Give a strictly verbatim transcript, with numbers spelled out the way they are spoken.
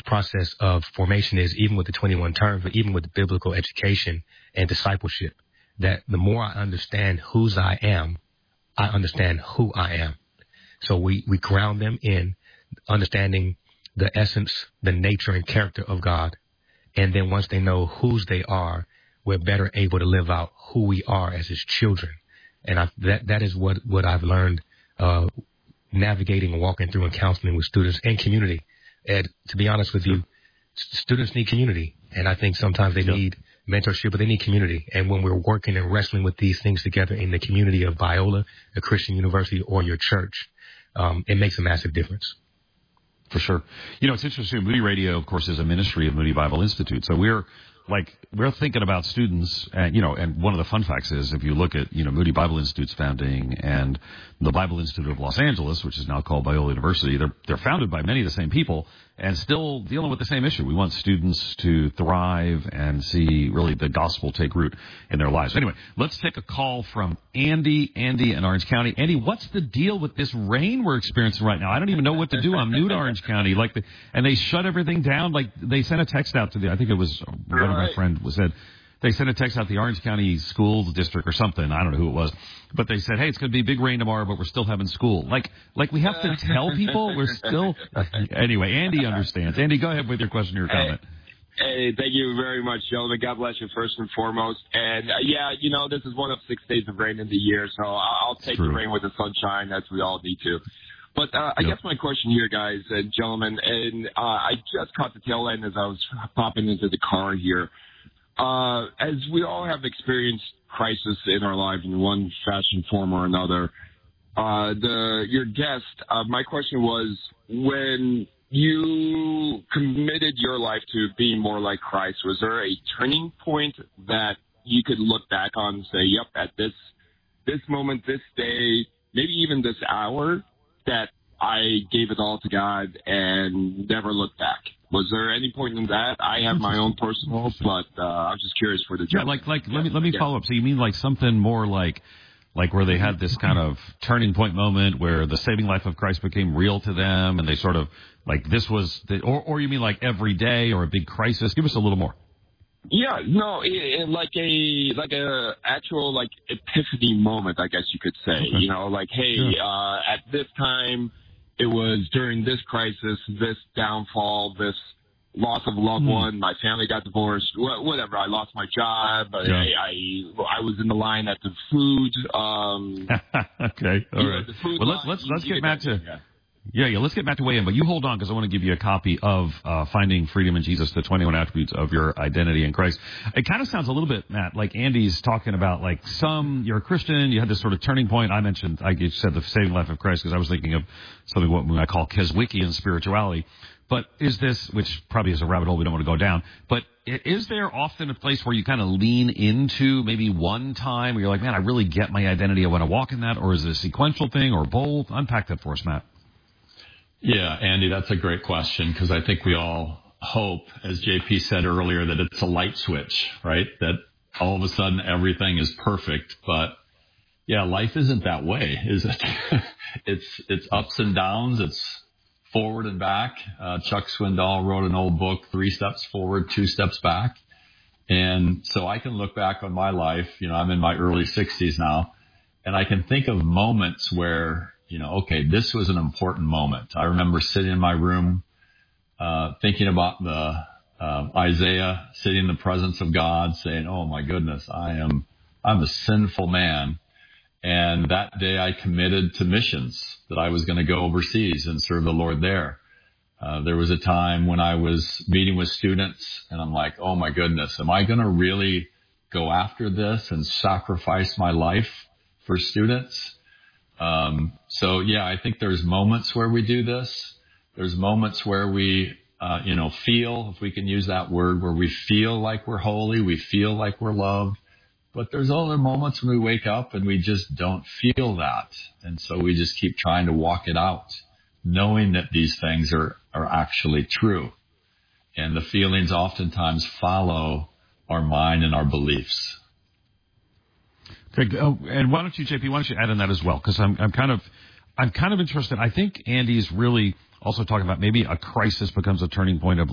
process of formation is, even with the twenty-one terms, but even with the biblical education and discipleship, that the more I understand whose I am, I understand who I am. So we, we ground them in understanding the essence, the nature and character of God. And then once they know whose they are, we're better able to live out who we are as his children. And I, that that is what, what I've learned uh, navigating and walking through and counseling with students and community. And to be honest with you, students need community. And I think sometimes they yep. need mentorship, but they need community. And when we're working and wrestling with these things together in the community of Biola, a Christian university, or your church, um, it makes a massive difference. For sure. You know, it's interesting. Moody Radio, of course, is a ministry of Moody Bible Institute. So we're like, we're thinking about students, and, you know, and one of the fun facts is if you look at, you know, Moody Bible Institute's founding and the Bible Institute of Los Angeles, which is now called Biola University, they're, they're founded by many of the same people and still dealing with the same issue. We want students to thrive and see really the gospel take root in their lives. Anyway, let's take a call from Andy, Andy in Orange County. Andy, what's the deal with this rain we're experiencing right now? I don't even know what to do. I'm new to Orange County. Like, the, and they shut everything down. Like, they sent a text out to the, I think it was one of my friends was said, they sent a text out to the Orange County School District or something. I don't know who it was. But they said, hey, it's going to be big rain tomorrow, but we're still having school. Like, like we have to tell people we're still. Anyway, Andy understands. Andy, go ahead with your question or your comment. Hey, thank you very much, gentlemen. God bless you first and foremost. And, uh, yeah, you know, this is one of six days of rain in the year, so I'll take the rain with the sunshine, as we all need to. But uh, I yep. guess my question here, guys and gentlemen, and uh, I just caught the tail end as I was popping into the car here. Uh, as we all have experienced crisis in our lives in one fashion, form, or another, uh, the your guest, uh, my question was, when you committed your life to being more like Christ, was there a turning point that you could look back on and say, yep, at this this moment, this day, maybe even this hour, that I gave it all to God and never looked back? Was there any point in that? I have my own personal, but uh, I was just curious for the yeah, like like yeah. let me let me yeah. follow up. So you mean like something more like like where they had this kind of turning point moment where the saving life of Christ became real to them, and they sort of like this was, the, or or you mean like every day or a big crisis? Give us a little more. Yeah, no, it, it, like a like a actual like epiphany moment, I guess you could say. Okay. You know, like hey, yeah. uh, at this time. It was during this crisis, this downfall, this loss of a loved mm. one. My family got divorced, whatever. I lost my job. Yeah. I, I I was in the line at the food. Um, okay, all right. Know, well, let's let's let's get back to. Yeah. Yeah, yeah, let's get back to weigh in, but you hold on because I want to give you a copy of uh, Finding Freedom in Jesus, the twenty-one Attributes of Your Identity in Christ. It kind of sounds a little bit, Matt, like Andy's talking about like some, you're a Christian, you had this sort of turning point. I mentioned, I said the saving life of Christ because I was thinking of something what I call Keswickian spirituality. But is this, which probably is a rabbit hole we don't want to go down, but is there often a place where you kind of lean into maybe one time where you're like, man, I really get my identity, I want to walk in that, or is it a sequential thing or both? Unpack that for us, Matt. Yeah, Andy, that's a great question because I think we all hope, as J P said earlier, that it's a light switch, right? That all of a sudden everything is perfect. But yeah, life isn't that way, is it? it's it's ups and downs. It's forward and back. Uh, Chuck Swindoll wrote an old book, Three Steps Forward, Two Steps Back. And so I can look back on my life. You know, I'm in my early sixties now, and I can think of moments where, you know, okay, this was an important moment. I remember sitting in my room, uh, thinking about the, uh, Isaiah sitting in the presence of God saying, oh my goodness, I am, I'm a sinful man. And that day I committed to missions that I was going to go overseas and serve the Lord there. Uh, there was a time when I was meeting with students and I'm like, oh my goodness, am I going to really go after this and sacrifice my life for students? Um, so yeah, I think there's moments where we do this. There's moments where we, uh, you know, feel, if we can use that word, where we feel like we're holy, we feel like we're loved. But there's other moments when we wake up and we just don't feel that. And so we just keep trying to walk it out, knowing that these things are, are actually true. And the feelings oftentimes follow our mind and our beliefs. Okay, oh, and why don't you, J P, why don't you add in that as well? Because I'm, I'm kind of, I'm kind of interested. I think Andy's really also talking about maybe a crisis becomes a turning point of